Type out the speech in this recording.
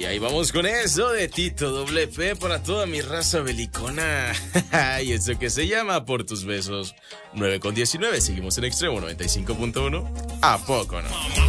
ahí vamos con eso de Tito Doble P para toda mi raza belicona. Y eso que se llama Por tus besos. 9:19, seguimos en Extremo 95.1. ¿A poco no?